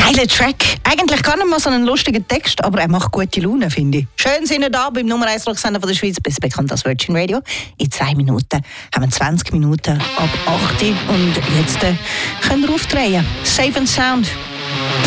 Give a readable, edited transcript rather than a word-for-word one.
Geiler Track. Eigentlich gar nicht mal so einen lustigen Text, aber er macht gute Laune, finde ich. Schön sind wir da beim Nummer 1 Rocksender der Schweiz, besser bekannt als Virgin Radio. In 2 Minuten haben wir 20 Minuten ab 8 Uhr und jetzt können wir aufdrehen. Safe and Sound.